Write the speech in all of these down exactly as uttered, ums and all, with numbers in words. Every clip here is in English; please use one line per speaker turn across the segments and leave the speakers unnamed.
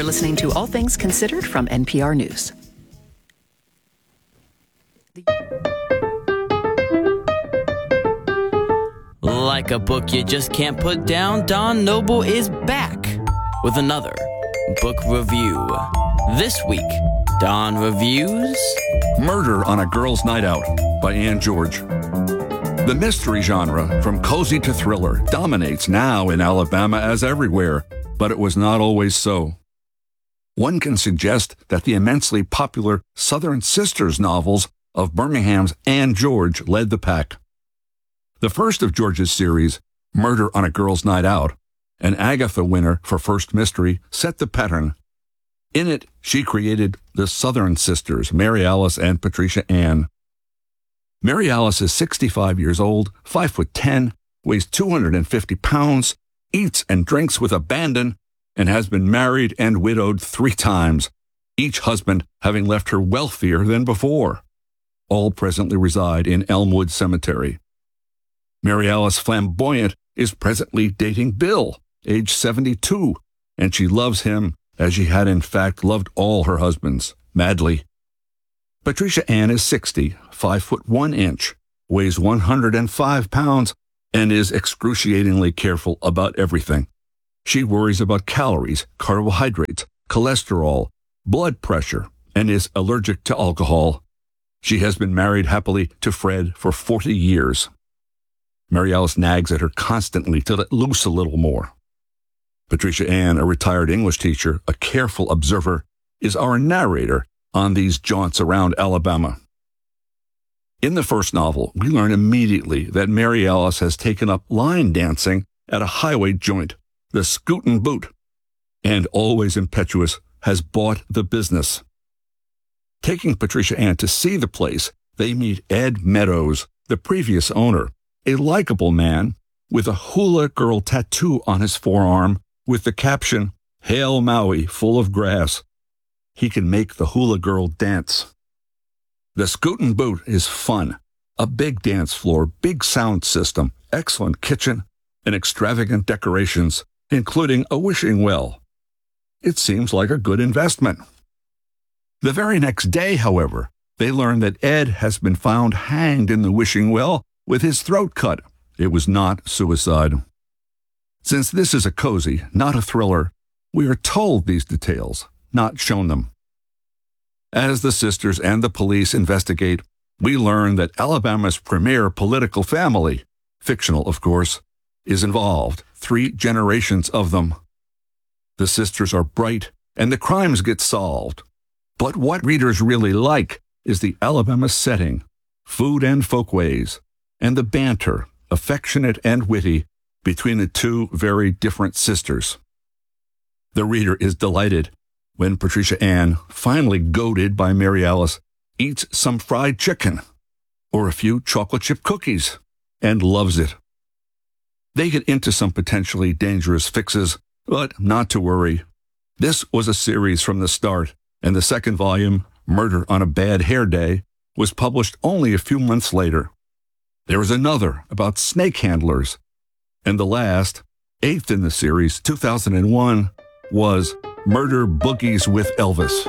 listening to All Things Considered from N P R News.
Like a book you just can't put down, Don Noble is back with another book review. This week, Don reviews
Murder on a Girl's Night Out by Ann George. The mystery genre, from cozy to thriller, dominates now in Alabama as everywhere, but it was not always so. One can suggest that the immensely popular Southern Sisters novels of Birmingham's Ann George led the pack. The first of George's series, Murder on a Girl's Night Out, an Agatha winner for First Mystery, set the pattern. In it, she created the Southern Sisters, Mary Alice and Patricia Ann. Mary Alice is sixty-five years old, five foot ten, weighs two hundred fifty pounds, eats and drinks with abandon, and has been married and widowed three times, each husband having left her wealthier than before. All presently reside in Elmwood Cemetery. Mary Alice Flamboyant is presently dating Bill, age seventy-two, and she loves him as she had in fact loved all her husbands, madly. Patricia Ann is sixty, five foot one inch, weighs one hundred five pounds, and is excruciatingly careful about everything. She worries about calories, carbohydrates, cholesterol, blood pressure, and is allergic to alcohol. She has been married happily to Fred for forty years. Mary Alice nags at her constantly to let loose a little more. Patricia Ann, a retired English teacher, a careful observer, is our narrator on these jaunts around Alabama. In the first novel, we learn immediately that Mary Alice has taken up line dancing at a highway joint, the Scootin' Boot, and, always impetuous, has bought the business. Taking Patricia Ann to see the place, they meet Ed Meadows, the previous owner, a likable man with a hula girl tattoo on his forearm with the caption, "Hail Maui, full of grass." He can make the hula girl dance. The Scootin' Boot is fun. A big dance floor, big sound system, excellent kitchen, and extravagant decorations, including a wishing well. It seems like a good investment. The very next day, however, they learn that Ed has been found hanged in the wishing well with his throat cut. It was not suicide. Since this is a cozy, not a thriller, we are told these details, not shown them. As the sisters and the police investigate, we learn that Alabama's premier political family, fictional of course, is involved, three generations of them. The sisters are bright, and the crimes get solved. But what readers really like is the Alabama setting, food and folkways, and the banter, affectionate and witty, between the two very different sisters. The reader is delighted when Patricia Ann, finally goaded by Mary Alice, eats some fried chicken or a few chocolate chip cookies and loves it. They get into some potentially dangerous fixes, but not to worry. This was a series from the start, and the second volume, Murder on a Bad Hair Day, was published only a few months later. There was another about snake handlers, and the last, eighth in the series, two thousand one, was Murder Boogies with Elvis.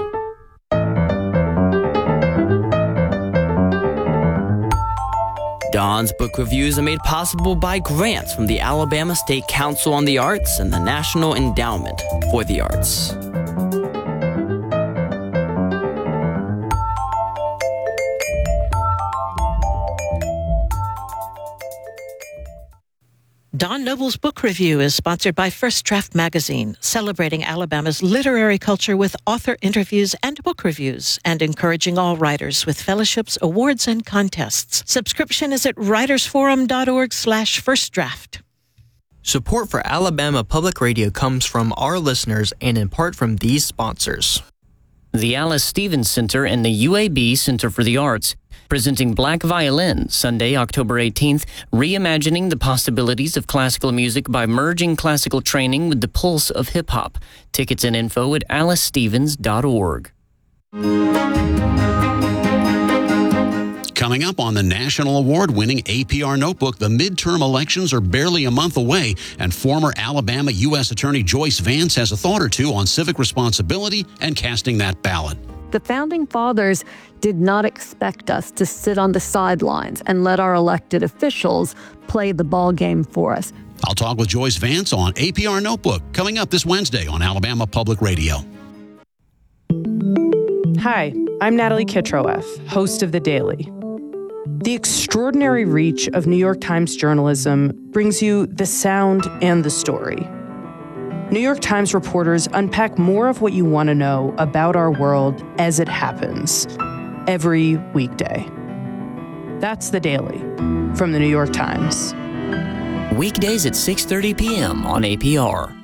Don's book reviews are made possible by grants from the Alabama State Council on the Arts and the National Endowment for the Arts.
Don Noble's book review is sponsored by First Draft Magazine, celebrating Alabama's literary culture with author interviews and book reviews, and encouraging all writers with fellowships, awards, and contests. Subscription is at writersforum.org slash first draft.
Support for Alabama Public Radio comes from our listeners and in part from these sponsors.
The Alice Stevens Center and the U A B Center for the Arts, presenting Black Violin, Sunday, October eighteenth, reimagining the possibilities of classical music by merging classical training with the pulse of hip-hop. Tickets and info at alice stevens dot org.
Coming up on the national award-winning A P R Notebook, the midterm elections are barely a month away, and former Alabama U S Attorney Joyce Vance has a thought or two on civic responsibility and casting that ballot.
The Founding Fathers did not expect us to sit on the sidelines and let our elected officials play the ball game for us.
I'll talk with Joyce Vance on A P R Notebook, coming up this Wednesday on Alabama Public Radio.
Hi, I'm Natalie Kitroeff, host of The Daily. The extraordinary reach of New York Times journalism brings you the sound and the story. New York Times reporters unpack more of what you want to know about our world as it happens, every weekday. That's The Daily from The New York Times.
Weekdays at six thirty p.m. on A P R.